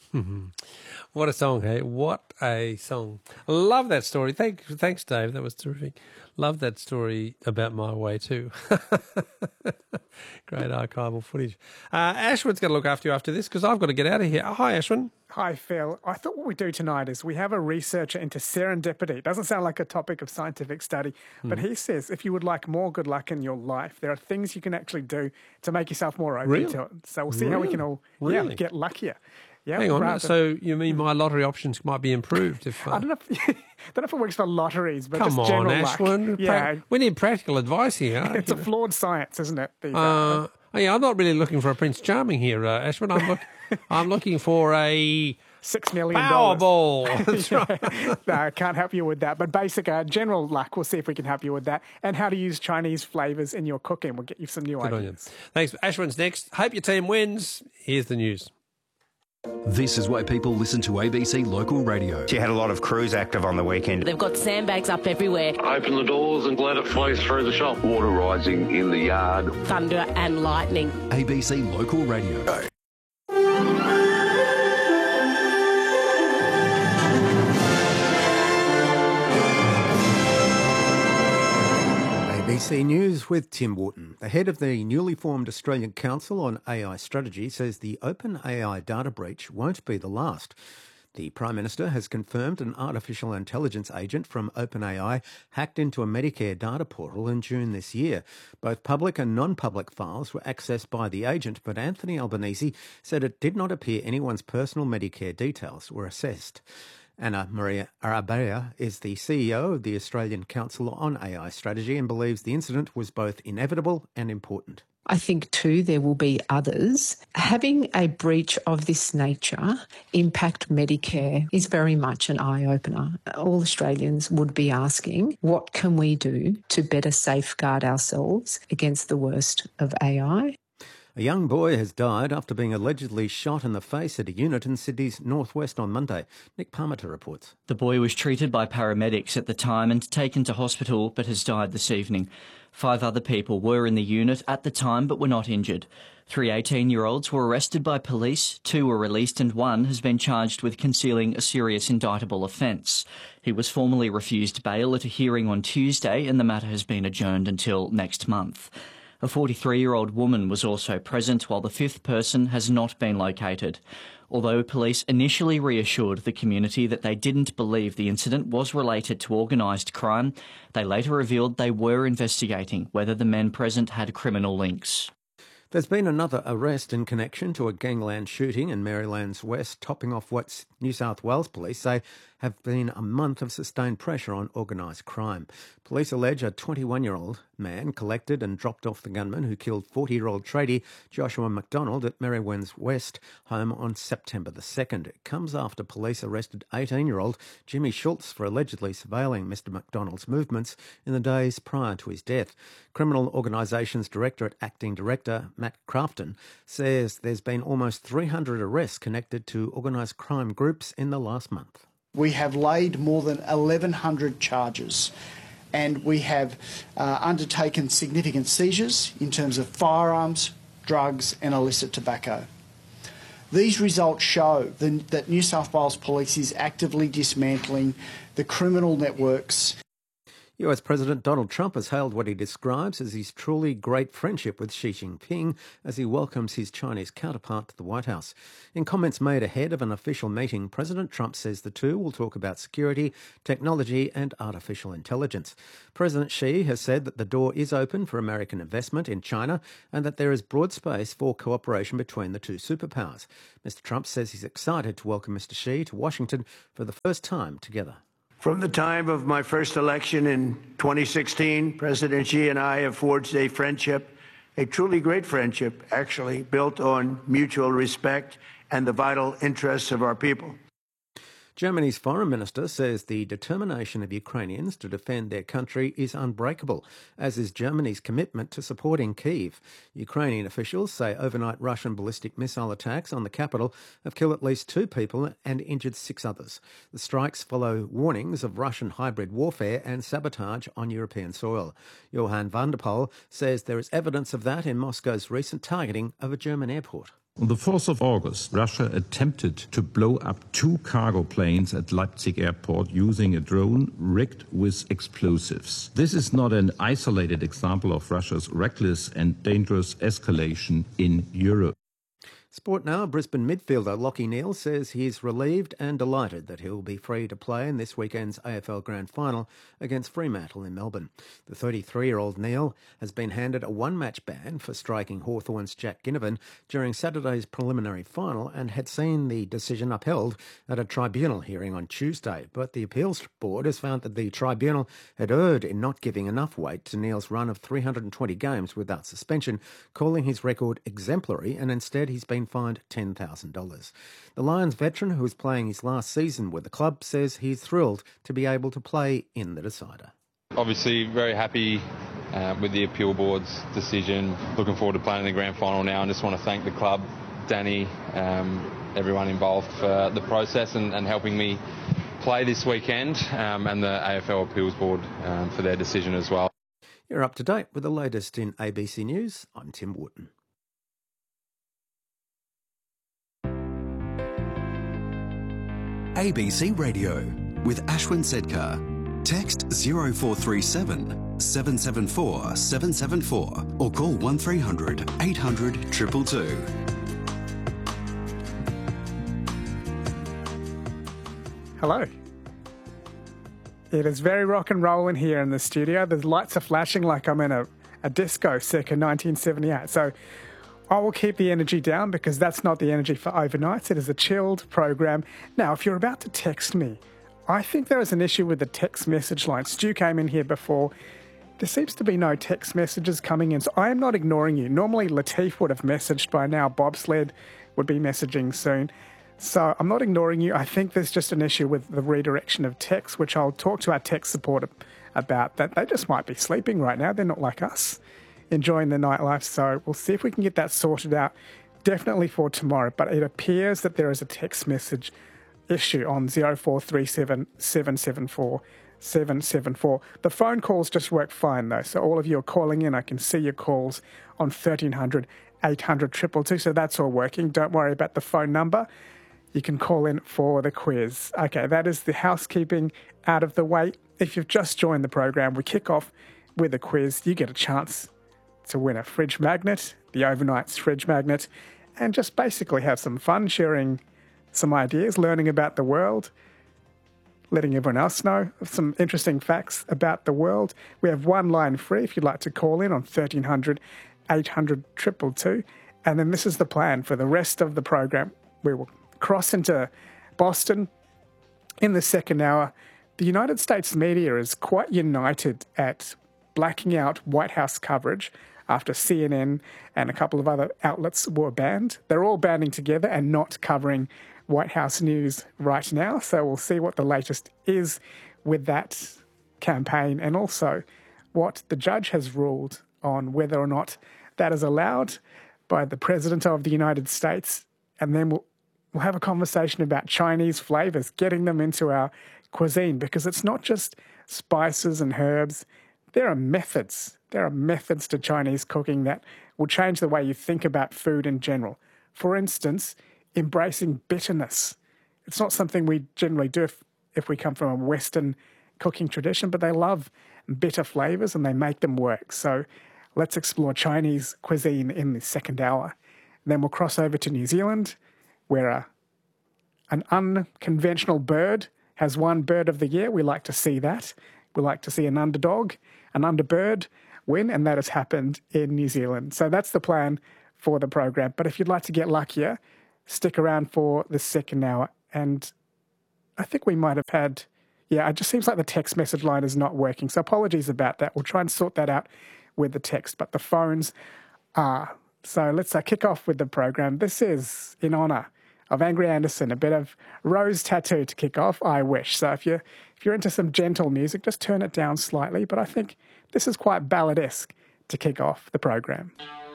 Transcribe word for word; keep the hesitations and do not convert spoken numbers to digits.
What a song, hey? What a song. I love that story. Thank, thanks, Dave. That was terrific. Love that story about My Way too. Great archival footage. Uh, Ashwin's going to look after you after this because I've got to get out of here. Oh, hi, Ashwin. Hi, Phil. I thought what we do tonight is we have a researcher into serendipity. It doesn't sound like a topic of scientific study, but Mm. he says if you would like more good luck in your life, there are things you can actually do to make yourself more open Really? to it. So we'll see how we can all Really? yeah, get luckier. Yeah, Hang on. rather- So you mean my lottery options might be improved if... Uh, I don't know if, I don't know if it works for lotteries, but come just on, general luck. Ashwin. Yeah, We need practical advice here. it's a flawed science, isn't it? These Uh, are- oh, yeah, I'm not really looking for a Prince Charming here, uh, Ashwin. I'm, look, I'm looking for a Six million dollars. Powerball. That's right. No, I can't help you with that. But basic uh, general luck, we'll see if we can help you with that. And how to use Chinese flavours in your cooking. We'll get you some new Good on you. ideas. Thanks. Ashwin's next. Hope your team wins. Here's the news. This is why people listen to A B C Local Radio. She had a lot of crews active on the weekend. They've got sandbags up everywhere. Open the doors and let it flow through the shop. Water rising in the yard. Thunder and lightning. A B C Local Radio. A B C News with Tim Wharton. The head of the newly formed Australian Council on A I Strategy says the OpenAI data breach won't be the last. The Prime Minister has confirmed an artificial intelligence agent from OpenAI hacked into a Medicare data portal in June this year. Both public and non-public files were accessed by the agent, but Anthony Albanese said it did not appear anyone's personal Medicare details were assessed. Anna Maria Arabella is the C E O of the Australian Council on A I Strategy and believes the incident was both inevitable and important. I think too there will be others. Having a breach of this nature impact Medicare is very much an eye-opener. All Australians would be asking, what can we do to better safeguard ourselves against the worst of A I? A young boy has died after being allegedly shot in the face at a unit in Sydney's northwest on Monday. Nick Parmenter reports. The boy was treated by paramedics at the time and taken to hospital but has died this evening. Five other people were in the unit at the time but were not injured. Three eighteen-year-olds were arrested by police, two were released and one has been charged with concealing a serious indictable offence. He was formally refused bail at a hearing on Tuesday and the matter has been adjourned until next month. A forty-three-year-old woman was also present while the fifth person has not been located. Although police initially reassured the community that they didn't believe the incident was related to organised crime, they later revealed they were investigating whether the men present had criminal links. There's been another arrest in connection to a gangland shooting in Maryland's west, topping off what New South Wales police say have been a month of sustained pressure on organised crime. Police allege a twenty-one-year-old man collected and dropped off the gunman who killed forty-year-old tradie Joshua McDonald at Maryland's West home on September the second. It comes after police arrested eighteen-year-old Jimmy Schultz for allegedly surveilling Mister McDonald's movements in the days prior to his death. Criminal Organisations Directorate Acting Director Matt Crafton says there's been almost three hundred arrests connected to organised crime groups in the last month. We have laid more than eleven hundred charges and we have uh, undertaken significant seizures in terms of firearms, drugs and illicit tobacco. These results show the, that New South Wales Police is actively dismantling the criminal networks. U S President Donald Trump has hailed what he describes as his truly great friendship with Xi Jinping as he welcomes his Chinese counterpart to the White House. In comments made ahead of an official meeting, President Trump says the two will talk about security, technology and artificial intelligence. President Xi has said that the door is open for American investment in China and that there is broad space for cooperation between the two superpowers. Mister Trump says he's excited to welcome Mister Xi to Washington for the first time together. From the time of my first election in twenty sixteen, President Xi and I have forged a friendship, a truly great friendship, actually, built on mutual respect and the vital interests of our people. Germany's foreign minister says the determination of Ukrainians to defend their country is unbreakable, as is Germany's commitment to supporting Kyiv. Ukrainian officials say overnight Russian ballistic missile attacks on the capital have killed at least two people and injured six others. The strikes follow warnings of Russian hybrid warfare and sabotage on European soil. Johann van der Poel says there is evidence of that in Moscow's recent targeting of a German airport. On the fourth of August, Russia attempted to blow up two cargo planes at Leipzig airport using a drone rigged with explosives. This is not an isolated example of Russia's reckless and dangerous escalation in Europe. Sport now, Brisbane midfielder Lachie Neale says he is relieved and delighted that he'll be free to play in this weekend's A F L Grand Final against Fremantle in Melbourne. The thirty-three-year-old Neale has been handed a one-match ban for striking Hawthorn's Jack Ginnivan during Saturday's preliminary final and had seen the decision upheld at a tribunal hearing on Tuesday. But the appeals board has found that the tribunal had erred in not giving enough weight to Neale's run of three hundred twenty games without suspension, calling his record exemplary, and instead he's been fined ten thousand dollars. The Lions veteran, who is playing his last season with the club, says he's thrilled to be able to play in the decider. Obviously very happy uh, with the appeal board's decision. Looking forward to playing in the grand final now, and just want to thank the club, Danny, um, everyone involved for the process and, and helping me play this weekend, um, and the A F L appeals board um, for their decision as well. You're up to date with the latest in A B C News. I'm Tim Wooten. A B C Radio with Ashwin Sedkar. Text zero four three seven, seven seven four, seven seven four or call one three hundred, eight hundred, two two two. Hello. It is very rock and roll in here in the studio. The lights are flashing like I'm in a, a disco circa nineteen seventy-eight. So I will keep the energy down because that's not the energy for overnights. It is a chilled program. Now, if you're about to text me, I think there is an issue with the text message line. Stu came in here before. There seems to be no text messages coming in, so I am not ignoring you. Normally, Latif would have messaged by now. Bobsled would be messaging soon. So I'm not ignoring you. I think there's just an issue with the redirection of text, which I'll talk to our tech support about. That they just might be sleeping right now. They're not like us, enjoying the nightlife. So we'll see if we can get that sorted out, definitely for tomorrow. But it appears that there is a text message issue on zero four three seven, seven seven four, seven seven four. The phone calls just work fine though. So all of you are calling in. I can see your calls on thirteen hundred, eight hundred, two two two. So that's all working. Don't worry about the phone number. You can call in for the quiz. Okay, that is the housekeeping out of the way. If you've just joined the program, we kick off with a quiz. You get a chance to win a fridge magnet, the Overnight's fridge magnet, and just basically have some fun sharing some ideas, learning about the world, letting everyone else know some interesting facts about the world. We have one line free if you'd like to call in on thirteen hundred, eight hundred, two two two. And then this is the plan for the rest of the program. We will cross into Boston in the second hour. The United States media is quite united at blacking out White House coverage after C N N and a couple of other outlets were banned. They're all banding together and not covering White House news right now. So we'll see what the latest is with that campaign and also what the judge has ruled on whether or not that is allowed by the President of the United States. And then we'll We'll have a conversation about Chinese flavours, getting them into our cuisine, because it's not just spices and herbs. There are methods. There are methods to Chinese cooking that will change the way you think about food in general. For instance, embracing bitterness. It's not something we generally do if, if we come from a Western cooking tradition, but they love bitter flavours and they make them work. So let's explore Chinese cuisine in the second hour. Then we'll cross over to New Zealand, where a, an unconventional bird has won Bird of the Year. We like to see that. We like to see an underdog, an underbird win, and that has happened in New Zealand. So that's the plan for the program. But if you'd like to get luckier, stick around for the second hour. And I think we might have had, yeah, it just seems like the text message line is not working. So apologies about that. We'll try and sort that out with the text, but the phones are. So let's uh, kick off with the program. This is in honour of Angry Anderson, a bit of Rose Tattoo to kick off, I wish. So if you're, if you're into some gentle music, just turn it down slightly. But I think this is quite balladesque to kick off the program.